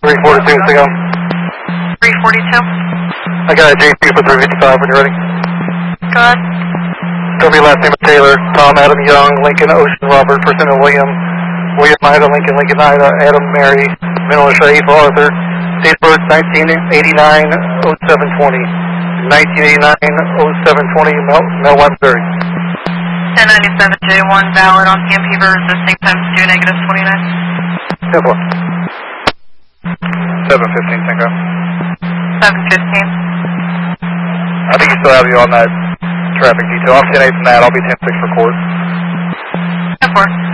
342, so go. 342. I got a JP for 355 when you're ready. Go ahead. Toby, last name is Taylor, Tom, Adam, Young, Lincoln, Ocean, Robert, first name is William, William, Ida, Lincoln, Lincoln, Ida, Adam, Mary, middle initial A for Arthur, date of birth 1989-07-20, 1989-07-20, Mel Webberry. 1097J1 valid on PMP for resisting times 2 negative 29. 10-4. 715, Tango. 715. I think you still have you on that traffic detail. I'm 10-8 from that. I'll be 10-6 for court. 10-4.